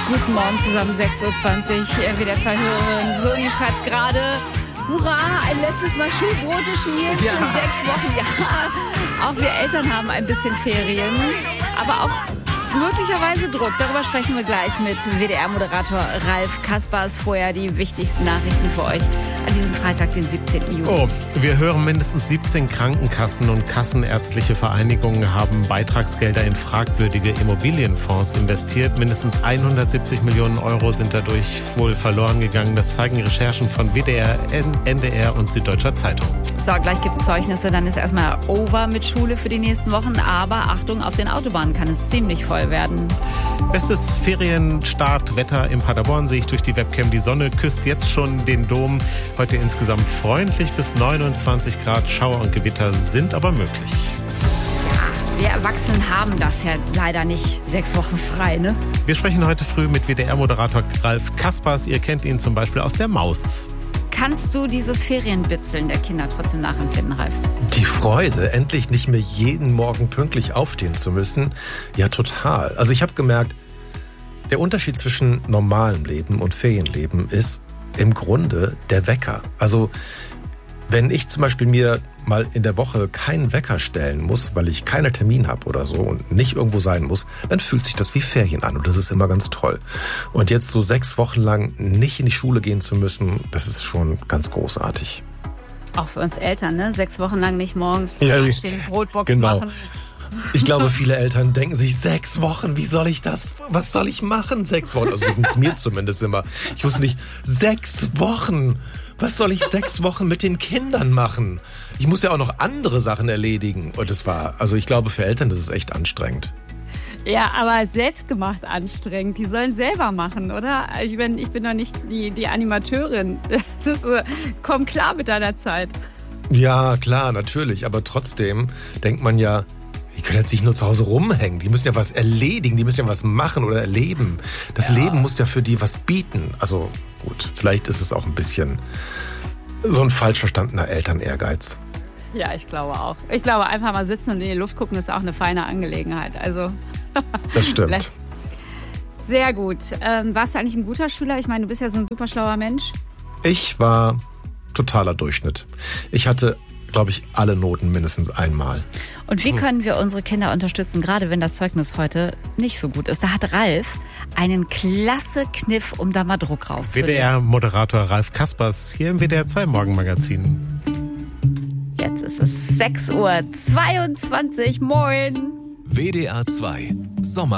Guten Morgen zusammen, 6.20 Uhr. WDR 2 Hörerin Soni schreibt gerade, hurra, ein letztes Mal Schulbrote schmieren für 6 Wochen. Ja, auch wir Eltern haben ein bisschen Ferien, aber auch möglicherweise Druck. Darüber sprechen wir gleich mit WDR-Moderator Ralf Kaspers. Vorher die wichtigsten Nachrichten für euch an diesem Freitag, den 17. Juni. Oh, wir hören, mindestens 17 Krankenkassen und kassenärztliche Vereinigungen haben Beitragsgelder in fragwürdige Immobilienfonds investiert. Mindestens 170 Millionen Euro sind dadurch wohl verloren gegangen. Das zeigen Recherchen von WDR, NDR und Süddeutscher Zeitung. So, gleich gibt es Zeugnisse, dann ist erstmal over mit Schule für die nächsten Wochen. Aber Achtung, auf den Autobahnen kann es ziemlich voll werden. Bestes Ferienstartwetter in Paderborn sehe ich durch die Webcam. Die Sonne küsst jetzt schon den Dom. Heute insgesamt freundlich bis 29 Grad. Schauer und Gewitter sind aber möglich. Ja, wir Erwachsenen haben das ja leider nicht 6 Wochen frei, ne? Wir sprechen heute früh mit WDR-Moderator Ralf Kaspers. Ihr kennt ihn zum Beispiel aus der Maus. Kannst du dieses Ferienbitzeln der Kinder trotzdem nachempfinden, Ralf? Die Freude, endlich nicht mehr jeden Morgen pünktlich aufstehen zu müssen, ja total. Also ich habe gemerkt, der Unterschied zwischen normalem Leben und Ferienleben ist im Grunde der Wecker. Also wenn ich zum Beispiel mir mal in der Woche keinen Wecker stellen muss, weil ich keinen Termin habe oder so und nicht irgendwo sein muss, dann fühlt sich das wie Ferien an und das ist immer ganz toll. Und jetzt so 6 Wochen lang nicht in die Schule gehen zu müssen, das ist schon ganz großartig. Auch für uns Eltern, ne? 6 Wochen lang nicht morgens stehen, Brotbox machen. Ich glaube, viele Eltern denken sich, 6 Wochen, wie soll ich das, was soll ich machen? 6 Wochen, also so ging es mir zumindest immer. Ich wusste nicht, 6 Wochen, was soll ich 6 Wochen mit den Kindern machen? Ich muss ja auch noch andere Sachen erledigen. Und also ich glaube, für Eltern, das ist echt anstrengend. Ja, aber selbstgemacht anstrengend. Die sollen selber machen, oder? Ich bin doch nicht die Animateurin. Das ist so, komm klar mit deiner Zeit. Ja, klar, natürlich. Aber trotzdem denkt man ja, die können jetzt nicht nur zu Hause rumhängen. Die müssen ja was erledigen, die müssen ja was machen oder erleben. Das Leben muss ja für die was bieten. Also gut, vielleicht ist es auch ein bisschen so ein falsch verstandener Elternehrgeiz. Ja, ich glaube auch. Ich glaube, einfach mal sitzen und in die Luft gucken ist auch eine feine Angelegenheit. Also das stimmt. Sehr gut. Warst du eigentlich ein guter Schüler? Ich meine, du bist ja so ein super schlauer Mensch. Ich war totaler Durchschnitt. Ich hatte, glaube ich, alle Noten mindestens einmal. Und wie können wir unsere Kinder unterstützen, gerade wenn das Zeugnis heute nicht so gut ist? Da hat Ralf einen klasse Kniff, um da mal Druck rauszunehmen. WDR-Moderator Ralf Kaspers hier im WDR 2 Morgenmagazin. Jetzt ist es 6.22 Uhr. Moin. WDR 2 Sommer.